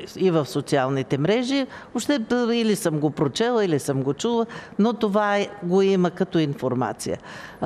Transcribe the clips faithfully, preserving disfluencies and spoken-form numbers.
и в социалните мрежи. Въобще или съм го прочела, или съм го чула, но това е, го има като информация.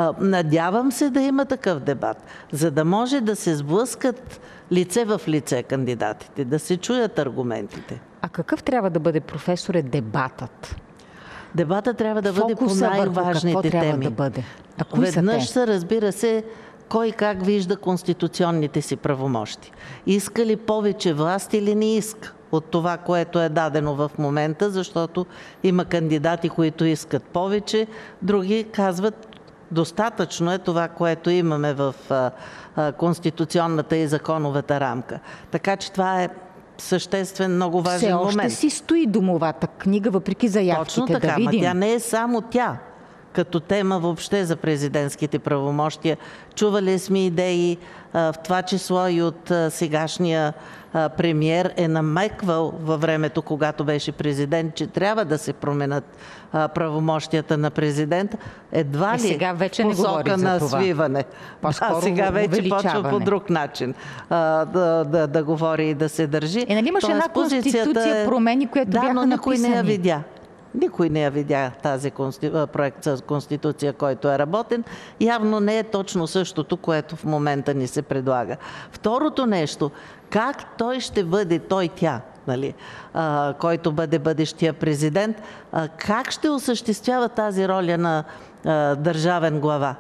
Надявам се да има такъв дебат, за да може да се сблъскат лице в лице кандидатите, да се чуят аргументите. А какъв трябва да бъде, професоре, дебатът? Дебата трябва да бъде по най-важните теми. Да бъде? А кои Веднъж са се разбира се кой как вижда конституционните си правомощи. Иска ли повече власт или не иска от това, което е дадено в момента, защото има кандидати, които искат повече, други казват достатъчно е това, което имаме в а, а, конституционната и законовата рамка. Така че това е съществен, много важен Все момент. още си стои домовата книга, въпреки заявките. Точно така, да видим. Ма тя не е само тя като тема въобще за президентските правомощия. Чували сме идеи, в това число и от сегашния премиер е намеквал във времето, когато беше президент, че трябва да се променят правомощията на президента. Едва е, ли сега вече посока не на за това. свиване. Да, сега вече почва по друг начин а, да, да, да говори и да се държи. Е, нали имаше една конституция промени, които да, бяха но никой написани. не я видя. Никой не я видя тази консти... проект за конституция, който е работен. Явно не е точно същото, което в момента ни се предлага. Второто нещо, как той ще бъде, той тя, нали, а, който бъде бъдещия президент, а, как ще осъществява тази роля на а, държавен глава?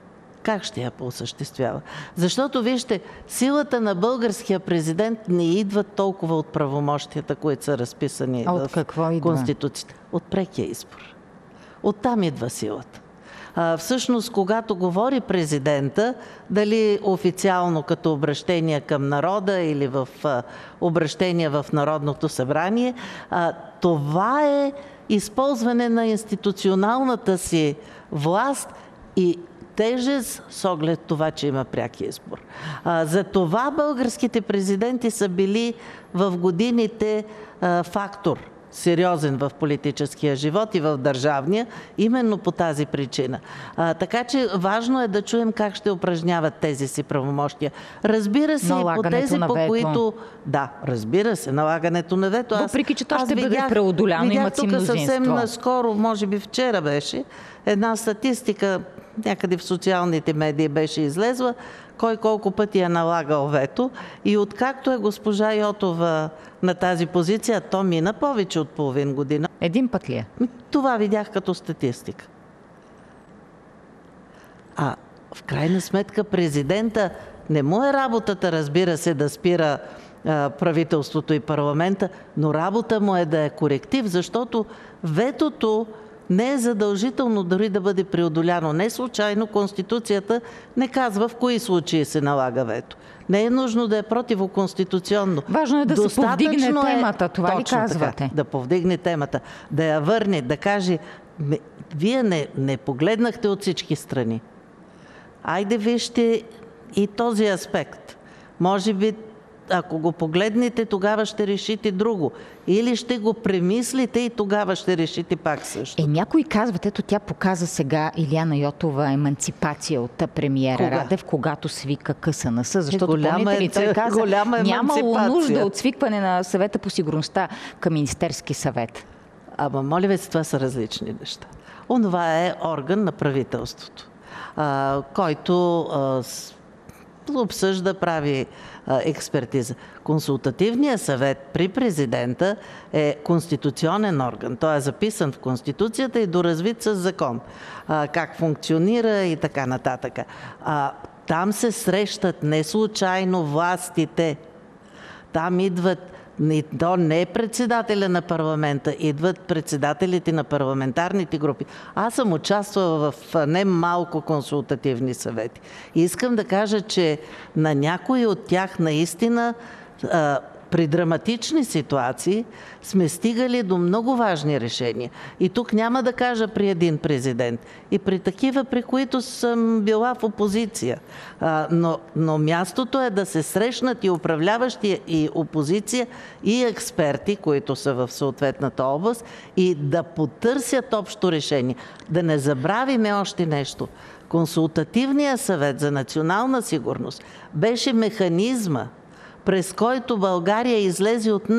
Как ще я осъществява? Защото, вижте, силата на българския президент не идва толкова от правомощията, които са разписани а в от какво идва? Конституцията. От прекия избор. Оттам идва силата. А, всъщност, когато говори президента, дали официално като обращение към народа или в а, обращение в Народното събрание, а, това е използване на институционалната си власт и тежест с оглед това, че има пряк избор. А, за това българските президенти са били в годините а, фактор сериозен в политическия живот и в държавния, именно по тази причина. А, така че важно е да чуем как ще упражняват тези си правомощия. Разбира се, по тези, по които... Да, разбира се, налагането на вето. Въпреки, че то ще видях, бъде преодоляно, имат си мнозинство. Тук съвсем наскоро, може би вчера беше, една статистика, някъде в социалните медии беше излезла, кой колко пъти е налагал вето и откакто е госпожа Йотова на тази позиция, то мина повече от половин година. Един път ли е? Това видях като статистика. А в крайна сметка президента не му е работата, разбира се, да спира а, правителството и парламента, но работа му е да е коректив, защото ветото не е задължително дори да бъде преодоляно. Не случайно Конституцията не казва в кои случаи се налага вето. Не е нужно да е противоконституционно. Важно е да се повдигне темата, това ли казвате? Така, да повдигне темата, да я върне, да каже, вие не, не погледнахте от всички страни. Айде вижте и този аспект. Може би, ако го погледнете, тогава ще решите друго. Или ще го премислите и тогава ще решите пак също. Е, някой казват, ето тя показа сега Илияна Йотова еманципация от премиера Кога? Радев, когато свика КСНС, защото е, помните ли, той каза, нямало еманципация. нужда от свикване на съвета по сигурността към Министерски съвет. Ама, моля ви, това са различни неща. Онова е орган на правителството, а, който а, с, обсъжда, прави а, експертиза. Консултативният съвет при президента е конституционен орган. Той е записан в Конституцията и доразвит с закон. А, как функционира и така нататък. А, там се срещат не случайно властите. Там идват то не е председателя на парламента, идват председателите на парламентарните групи. Аз съм участвала в не малко консултативни съвети. И искам да кажа, че на някои от тях наистина при драматични ситуации сме стигали до много важни решения. И тук няма да кажа при един президент. И при такива, при които съм била в опозиция. А, но, но мястото е да се срещнат и управляващи, и опозиция, и експерти, които са в съответната област, и да потърсят общо решение. Да не забравиме още нещо. Консултативният съвет за национална сигурност беше механизма, през който България излезе от